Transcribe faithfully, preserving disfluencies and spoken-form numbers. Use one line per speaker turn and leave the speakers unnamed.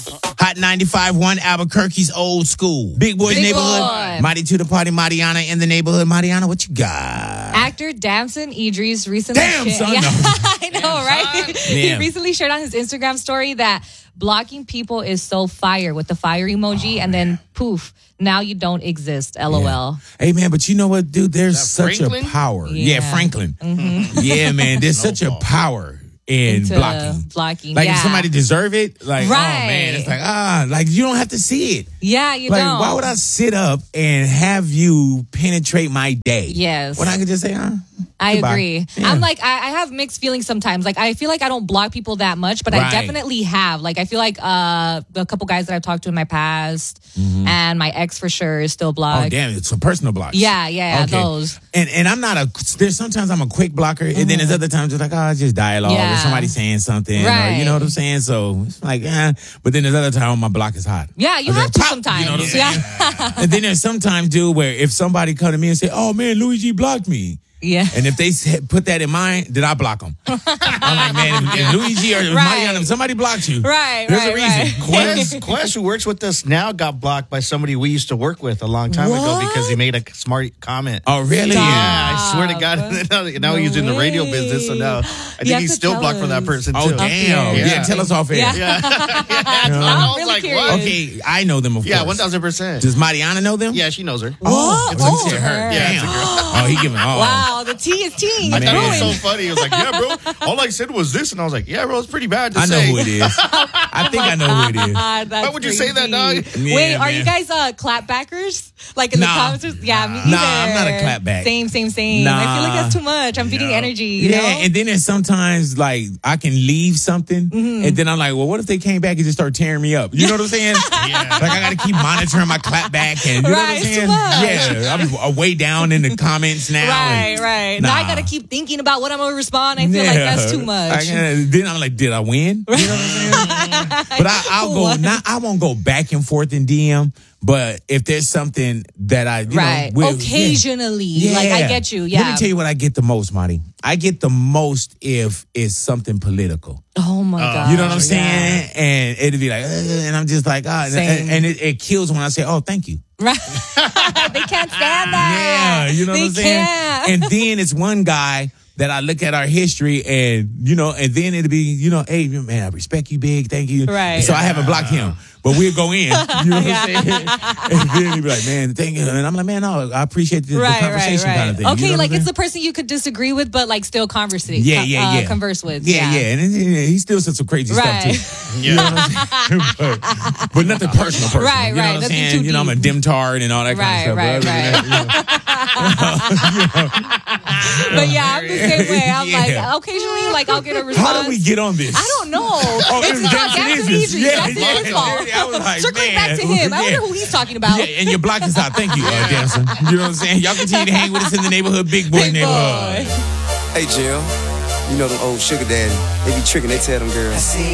Hot ninety-five point one Albuquerque's old school. Big Boy's
Big
neighborhood.
Boy.
Mighty to the party, Mariana in the neighborhood. Mariana, what you got?
Actor Damson Idris recently
Damn,
shared,
son,
yeah,
no.
I know, right? He
Damn.
recently shared on his Instagram story that blocking people is so fire with the fire emoji,
Oh,
and then poof, now you don't exist. LOL.
Yeah. Hey, man, but you know what, dude? There's
that
such
Franklin?
a power. Yeah,
Yeah.
Franklin.
Mm-hmm.
Yeah, man, there's such a
Snowball.
power in
Into
blocking.
blocking,
Like,
yeah.
if somebody deserve it, like, oh,
Right.
man, it's like, ah, like, you don't have to see it.
Yeah, you
Like,
don't.
why would I sit up and have you penetrate my day?
Yes.
When I could just say, huh?
I
Goodbye.
agree.
Yeah.
I'm like, I, I have mixed feelings sometimes. Like, I feel like I don't block people that much, but I
Right.
definitely have. Like, I feel like uh, a couple guys that I've talked to in my past, and my ex for sure is still blocked.
Oh, damn, it's a personal block.
Yeah, yeah, those.
And and I'm not a, there's sometimes I'm a quick blocker, and then there's other times it's like, oh, it's just dialogue, or
Yeah.
somebody saying something, or
Right.
you know what I'm saying? So it's like, eh. But then there's other time my block is hot.
Yeah, you
I
have
just
to
pop,
sometimes.
You know what I'm
Yeah.
saying? And then there's sometimes, dude, where if somebody come to me and say, oh, man, Louis G blocked me.
Yeah.
And if they say- put that in mind, then I block them. I'm like, man, if, if Luigi or
Right.
Mariana, if somebody blocked you,
Right,
there's
right,
a reason.
right.
Quest, Quest, who works with us now, got blocked by somebody we used to work with a long time ago
What?
because he made a smart comment.
Oh, really?
Stop.
Yeah, I swear to God. now now
No
he's in the radio
way.
business, so now I
You
think
have
he's
to
still
tell
blocked from that
us.
person,
Oh,
too.
damn.
Yeah.
Yeah. tell us off air.
Yeah.
Yeah. I
I'm
was
really
like,
curious.
what?
Okay, I know them, of
Yeah,
course.
one thousand percent.
Does Mariana know them?
Yeah, she knows her.
Oh,
What?
it's
Oh,
her.
her.
Yeah, it's
Damn.
a girl.
Oh, he giving. Oh.
Wow, the tea is tea.
I
It's
thought it was
Man.
so funny. He was like, yeah, bro, all I said was this. And I was like, yeah, bro, it's pretty bad to
I know
say.
who it is. I think I know who it is.
God, that's
Why would you say that,
crazy.
dog?
Yeah,
Wait, are
man.
you guys uh, clapbackers? Like in the
Nah.
comments? Yeah, me either.
Nah, I'm not a clapback.
Same, same, same. I feel like
Nah.
that's too much. I'm feeding
Yeah.
energy. You
Yeah,
know?
and then there's sometimes like I can leave something,
Mm-hmm.
and then I'm like, well, what if they came back and just start tearing me up? You know what I'm saying?
Yeah.
Like I got to keep monitoring my clap back, and you know
Right,
what
it's
I'm
too
saying?
much.
Yeah, I'm way down in the comments now.
Right,
and-
right. Now I
Nah.
gotta keep thinking about what I'm gonna respond. I feel like that's too much.
I gotta- then I'm like, did I win? You know what I'm saying? But I, I'll go.
What?
Not, I won't go back and forth in D M. But if there's something that I, you
Right.
know, will-
Occasionally.
yeah.
Like, I get you. Yeah.
Let me tell you what I get the most, Marty. I get the most if it's something political.
Oh my God.
You know what I'm
Yeah.
saying? And it'd be like, "Ugh," and I'm just like, ah, and,
Same.
and it, it kills when I say, oh, thank you.
Right. They can't stand that.
Yeah, you know
they
what I'm saying?
Can't.
And then it's one guy that I look at our history and, you know, and then it'll be, you know, hey, man, I respect you, big, thank you.
Right.
So I haven't blocked him. But we'll go in, you know what I'm saying? And then he'll be like, man, thank you. And I'm like, man, no, I appreciate the, the
Right,
conversation
right, right.
kind of thing.
Okay,
you know what
like
I'm
it's
saying?
the person you could disagree with, but like still conversate.
Yeah, yeah,
uh,
yeah.
Converse with.
Yeah, yeah. And then, yeah, he still said some crazy
Right.
stuff too. You know what I'm saying? but, but nothing personal, personal.
Right,
you know
right.
what I'm
Nothing
saying?
too
You know, I'm a
deep.
dimtard and all that
Right,
kind of
right,
stuff. But,
But yeah, I'm the same way. I'm
Yeah.
like, occasionally, like I'll get a response.
How do we get on this?
I don't know.
Oh,
it's
it was
not
Damson
Damson
Idris.
Idris.
Yeah,
That's
yeah,
his
yeah.
fault.
I was like,
Circling
man.
back to him. I
Yeah.
wonder who he's talking about.
Yeah, and your block is out. Thank you, uh, Damson. You know what I'm saying? Y'all continue to hang with us in the neighborhood, big boy
Big
neighborhood.
boy.
Hey, Jill. You know them old sugar daddy. They be tricking, they tell them girls.